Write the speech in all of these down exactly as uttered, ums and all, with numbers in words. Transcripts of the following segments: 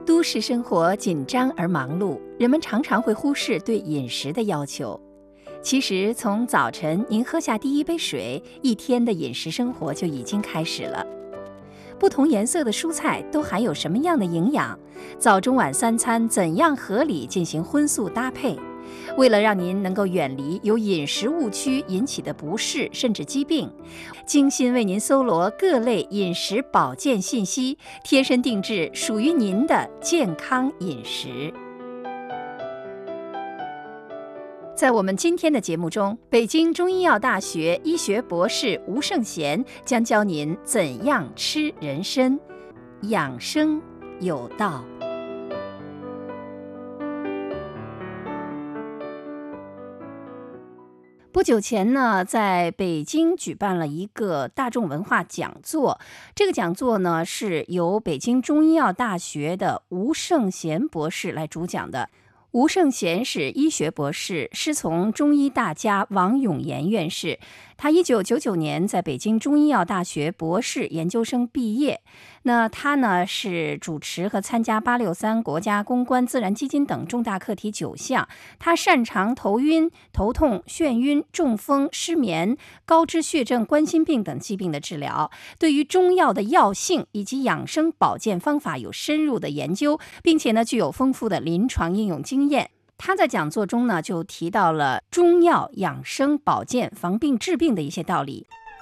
都市生活紧张而忙碌，人们常常会忽视对饮食的要求。其实，从早晨您喝下第一杯水，一天的饮食生活就已经开始了。不同颜色的蔬菜都含有什么样的营养？早中晚三餐怎样合理进行荤素搭配？为了让您能够远离由饮食误区引起的不适甚至疾病，精心为您搜罗各类饮食保健信息，贴身定制属于您的健康饮食。在我们今天的节目中，北京中医药大学医学博士吴胜贤将教您怎样吃人参，养生有道。不久前呢，在北京举办了一个大众文化讲座。这个讲座呢，是由北京中医药大学的吴胜贤博士来主讲的。吴胜贤是医学博士，师从中医大家王永炎院士。他一九九九年在北京中医药大学博士研究生毕业。那他呢是主持和参加八六三国家公关自然基金等重大课题九项。他擅长头晕、头痛、眩晕、中风、失眠、高脂血症、冠心病等疾病的治疗。对于中药的药性以及养生保健方法有深入的研究，并且呢具有丰富的临床应用经验。他在讲座中呢就提到了中药养生保健防病治病的一些道理。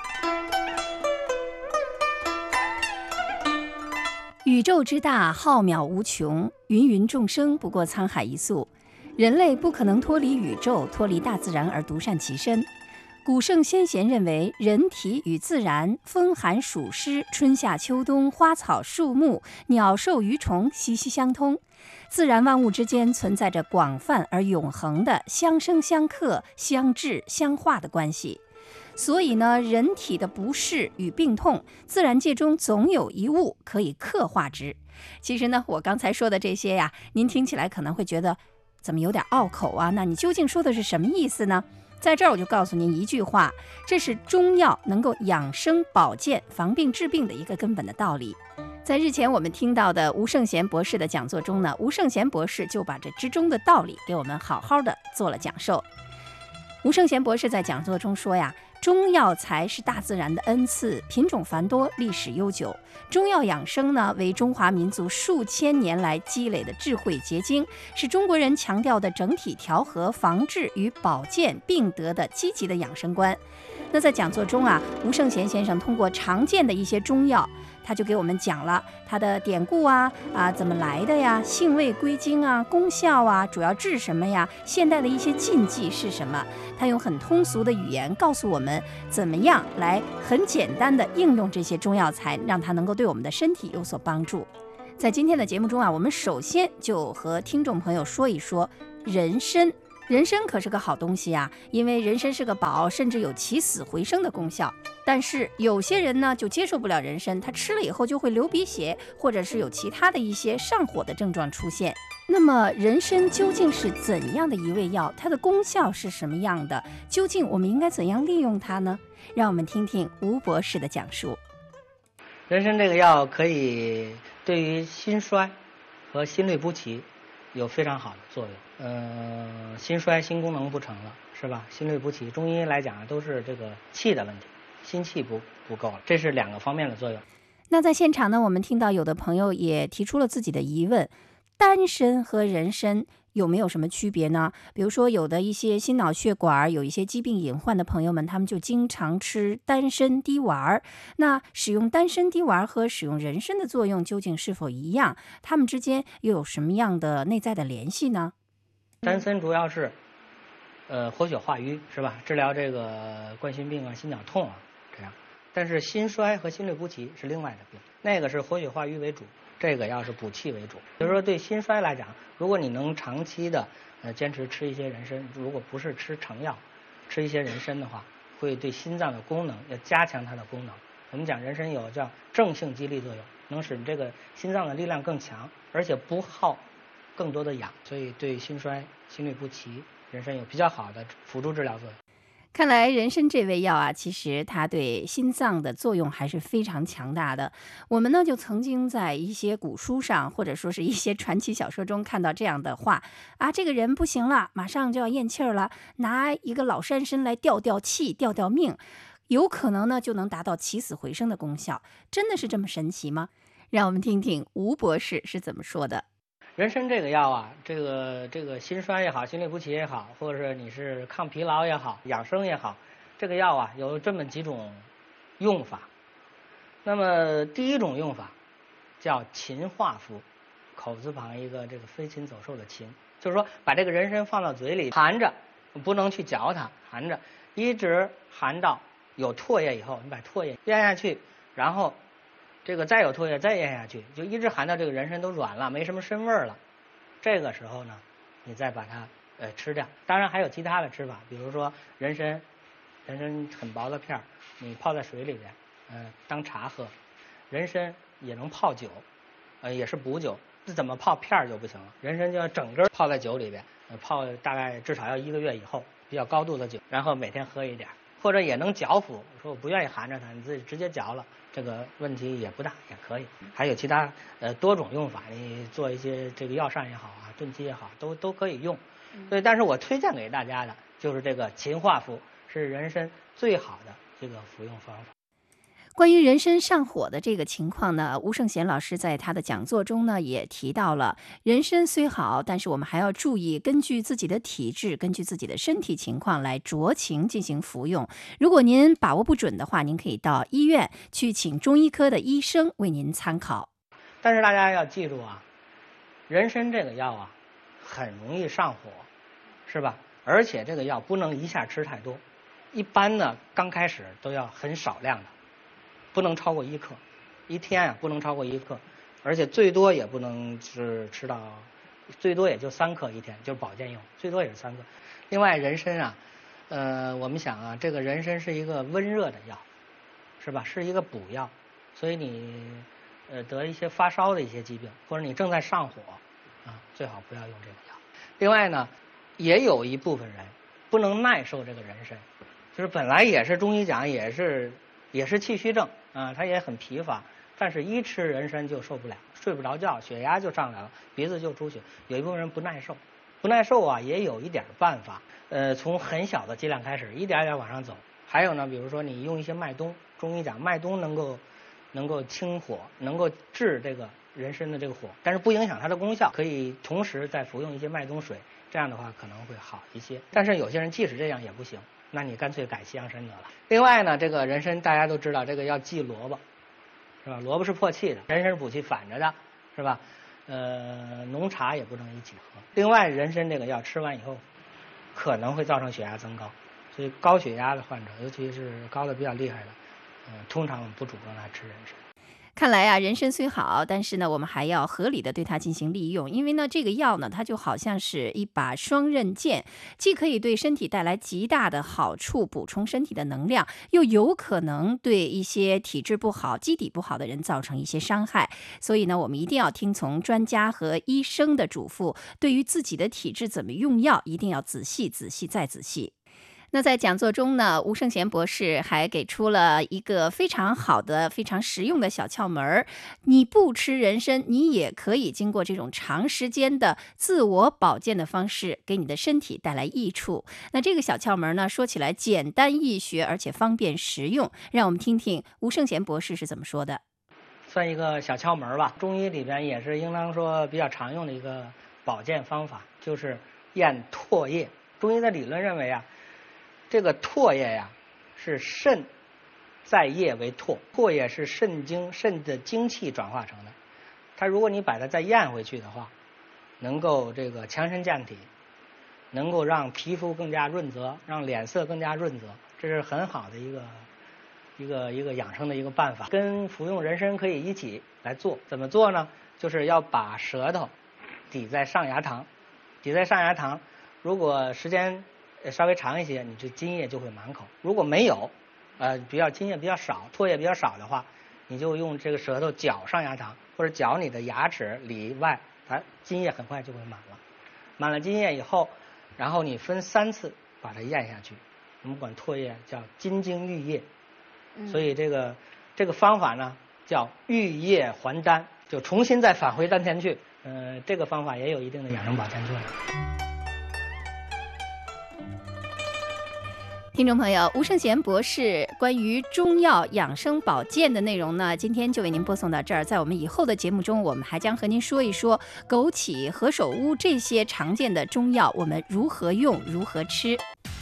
宇宙之大，浩渺无穷，芸芸众生不过沧海一粟。人类不可能脱离宇宙，脱离大自然而独善其身。古圣先贤认为，人体与自然、风寒暑湿、春夏秋冬、花草树木、鸟兽鱼虫息息相通。自然万物之间存在着广泛而永恒的相生相克、相治相化的关系。所以呢，人体的不适与病痛，自然界中总有一物可以刻画之。其实呢，我刚才说的这些呀，您听起来可能会觉得怎么有点拗口啊？那你究竟说的是什么意思呢？在这儿我就告诉您一句话，这是中药能够养生保健、防病治病的一个根本的道理。在日前我们听到的吴胜贤博士的讲座中呢，吴胜贤博士就把这之中的道理给我们好好的做了讲授。吴胜贤博士在讲座中说呀，中药材是大自然的恩赐，品种繁多，历史悠久。中药养生呢，为中华民族数千年来积累的智慧结晶，是中国人强调的整体调和、防治与保健病得的积极的养生观。那在讲座中啊，吴胜贤先生通过常见的一些中药，他就给我们讲了它的典故啊啊怎么来的呀，性味归经啊，功效啊，主要治什么呀，现代的一些禁忌是什么。他用很通俗的语言告诉我们怎么样来很简单的应用这些中药材，让它能够对我们的身体有所帮助。在今天的节目中啊，我们首先就和听众朋友说一说人参。人参可是个好东西啊，因为人参是个宝，甚至有起死回生的功效。但是有些人呢就接受不了人参，他吃了以后就会流鼻血，或者是有其他的一些上火的症状出现。那么人参究竟是怎样的一味药？它的功效是什么样的？究竟我们应该怎样利用它呢？让我们听听吴博士的讲述。 人参这个药可以对于心衰和心律不齐有非常好的作用。呃，心衰心功能不成了，是吧？心律不齐，中医来讲都是这个气的问题，心气不不够了，这是两个方面的作用。 那在现场呢，我们听到有的朋友也提出了自己的疑问，丹参和人参有没有什么区别呢？比如说有的一些心脑血管有一些疾病隐患的朋友们，他们就经常吃丹参滴丸。那使用丹参滴丸和使用人参的作用究竟是否一样？它们之间又有什么样的内在的联系呢？ 丹参主要是呃活血化瘀，是吧？治疗这个冠心病啊、心绞痛啊这样。但是心衰和心律不齐是另外的病，那个是活血化瘀为主，这个要是补气为主。比如说对心衰来讲，如果你能长期的呃坚持吃一些人参，如果不是吃成药，吃一些人参的话，会对心脏的功能要加强它的功能。我们讲人参有叫正性激励作用，能使这个心脏的力量更强，而且不耗更多的氧，所以对心衰、心律不齐，人参有比较好的辅助治疗作用。 看来人参这味药啊，其实它对心脏的作用还是非常强大的。我们呢就曾经在一些古书上，或者说是一些传奇小说中看到这样的话啊，这个人不行了，马上就要咽气儿了，拿一个老山参来吊吊气、吊吊命，有可能呢就能达到起死回生的功效。真的是这么神奇吗？让我们听听吴博士是怎么说的。 人参这个药啊，这个这个心衰也好，心律不齐也好，或者是你是抗疲劳也好，养生也好，这个药啊有这么几种用法。那么第一种用法叫嗔化服，口字旁一个这个飞禽走兽的禽，就是说把这个人参放到嘴里含着，不能去嚼它，含着一直含到有唾液以后，你把唾液咽下去，然后这个再有唾液再咽下去，就一直含到这个人参都软了，没什么参味儿了。这个时候呢，你再把它呃吃掉。当然还有其他的吃法，比如说人参，人参很薄的片儿，你泡在水里边，呃当茶喝。人参也能泡酒，呃也是补酒。这怎么泡片儿就不行了，人参就要整根泡在酒里边，呃泡大概至少要一个月以后，比较高度的酒，然后每天喝一点。或者也能嚼服，说我不愿意含着它，你自己直接嚼了，这个问题也不大，也可以。还有其他呃多种用法，你做一些这个药膳也好啊，炖鸡也好，都都可以用。所以，但是我推荐给大家的就是这个嗔化服，是人参最好的这个服用方法。 关于人参上火的这个情况呢，吴胜贤老师在他的讲座中呢也提到了，人参虽好，但是我们还要注意根据自己的体质，根据自己的身体情况来酌情进行服用。如果您把握不准的话，您可以到医院去请中医科的医生为您参考。 但是大家要记住啊，人参这个药啊很容易上火，是吧？而且这个药不能一下吃太多，一般呢刚开始都要很少量的，不能超过一克，一天啊不能超过一克，而且最多也不能是吃到，最多也就三克一天，就是保健用，最多也是三克。另外人参啊，呃，我们想啊，这个人参是一个温热的药，是吧？是一个补药，所以你呃得一些发烧的一些疾病，或者你正在上火啊，最好不要用这个药。另外呢，也有一部分人不能耐受这个人参，就是本来也是中医讲也是也是气虚症啊，他也很疲乏，但是一吃人参就受不了，睡不着觉，血压就上来了，鼻子就出血。有一部分人不耐受，不耐受啊，也有一点办法，呃，从很小的剂量开始，一点点往上走。还有呢，比如说你用一些麦冬，中医讲麦冬能够能够清火，能够治这个人参的这个火，但是不影响它的功效，可以同时再服用一些麦冬水，这样的话可能会好一些。但是有些人即使这样也不行，那你干脆改西洋参得了。另外呢，这个人参大家都知道，这个要忌萝卜，是吧？萝卜是破气的，人参是补气，反着的，是吧？呃，浓茶也不能一起喝。另外，人参这个药吃完以后，可能会造成血压增高，所以高血压的患者，尤其是高的比较厉害的，呃，通常我们不主张来吃人参。 看来啊，人参虽好，但是呢，我们还要合理的对它进行利用，因为呢，这个药呢，它就好像是一把双刃剑，既可以对身体带来极大的好处，补充身体的能量，又有可能对一些体质不好、基底不好的人造成一些伤害。所以呢，我们一定要听从专家和医生的嘱咐，对于自己的体质怎么用药，一定要仔细、仔细再仔细。那在讲座中呢，吴胜贤博士还给出了一个非常好的、非常实用的小窍门儿。你不吃人参，你也可以经过这种长时间的自我保健的方式，给你的身体带来益处。那这个小窍门呢，说起来简单易学，而且方便实用。让我们听听吴胜贤博士是怎么说的。 算一个小窍门吧，中医里边也是应当说比较常用的一个保健方法，就是验唾液。中医的理论认为啊，这个唾液呀，是肾在液为唾，唾液是肾精肾的精气转化成的。它如果你把它再咽回去的话，能够这个强身健体，能够让皮肤更加润泽，让脸色更加润泽，这是很好的一个一个一个养生的一个办法。跟服用人参可以一起来做。怎么做呢？就是要把舌头抵在上牙膛，抵在上牙膛。如果时间稍微长一些，你这津液就会满口。如果没有，呃，比较津液比较少，唾液比较少的话，你就用这个舌头绞上牙膛，或者绞你的牙齿里外，它津液很快就会满了。满了津液以后，然后你分三次把它咽下去， 我们管唾液叫金精玉液， 嗯、 所以这个这个方法呢叫玉液还丹，就重新再返回丹田去。呃，这个方法也有一定的养生保健作用。 听众朋友，吴圣贤博士关于中药养生保健的内容呢，今天就为您播送到这儿。在我们以后的节目中，我们还将和您说一说枸杞、何首乌这些常见的中药，我们如何用、如何吃。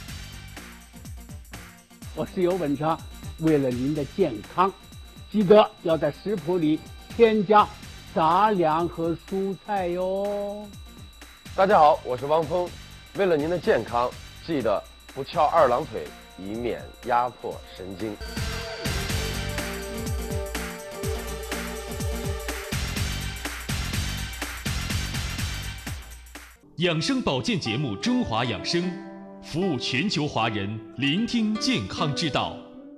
我是尤文昌，为了您的健康，记得要在食谱里添加杂粮和蔬菜哟。 大家好，我是汪峰，为了您的健康，记得不翘二郎腿，以免压迫神经。 养生保健节目《中华养生》，服务全球华人，聆听健康之道。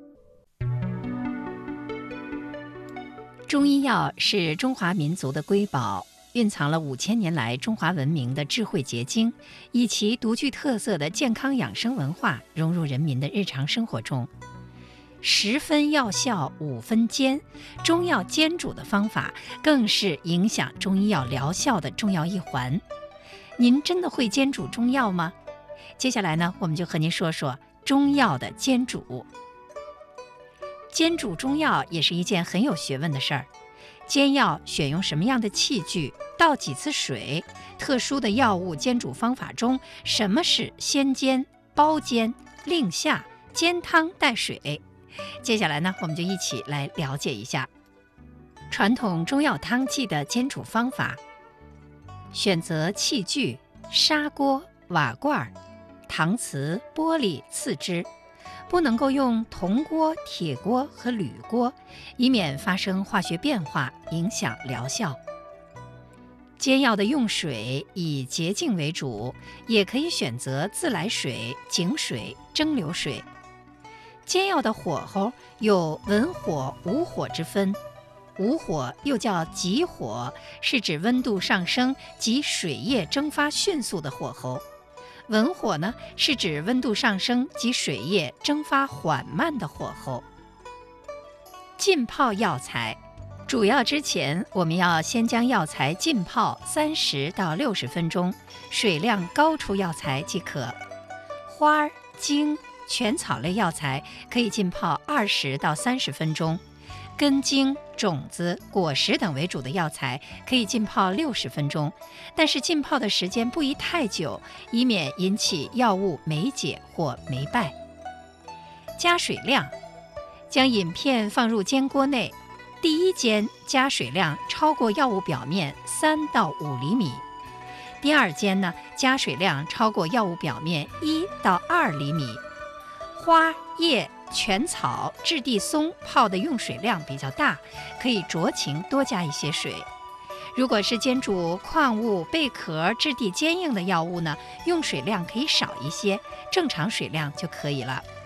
中医药是中华民族的瑰宝，蕴藏了五千年来中华文明的智慧结晶，以其独具特色的健康养生文化融入人民的日常生活中。十分药效，五分煎，中药煎煮的方法更是影响中医药疗效的重要一环。您真的会煎煮中药吗？接下来呢，我们就和您说说中药的煎煮。煎煮中药也是一件很有学问的事儿。煎药选用什么样的器具，倒几次水，特殊的药物煎煮方法中，什么是先煎、包煎、令下、煎汤带水？接下来呢，我们就一起来了解一下传统中药汤剂的煎煮方法。选择器具：砂锅、瓦罐、搪瓷、玻璃、次之。不能够用铜锅、铁锅和铝锅，以免发生化学变化，影响疗效。煎药的用水以洁净为主，也可以选择自来水、井水、蒸馏水。煎药的火候有文火、武火之分。武火又叫急火，是指温度上升及水液蒸发迅速的火候。文火呢，是指温度上升及水液蒸发缓慢的火候。浸泡药材，煮药之前，我们要先将药材浸泡三十到六十分钟，水量高出药材即可。花、茎、全草类药材可以浸泡二十到三十分钟。根茎、种子、果实等为主的药材可以浸泡六十分钟，但是浸泡的时间不宜太久，以免引起药物霉解或霉败。加水量，将饮片放入煎锅内，第一煎加水量超过药物表面三到五厘米，第二煎呢，加水量超过药物表面一到二厘米。花、叶、全草、质地松泡的用水量比较大，可以酌情多加一些水。如果是煎煮矿物、贝壳、质地坚硬的药物呢，用水量可以少一些，正常水量就可以了。